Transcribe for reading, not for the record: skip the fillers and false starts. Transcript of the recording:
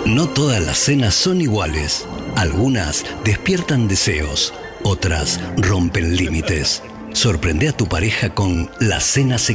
No todas las cenas son iguales. Algunas despiertan deseos, otras rompen límites. Sorprende a tu pareja con la cena secreta.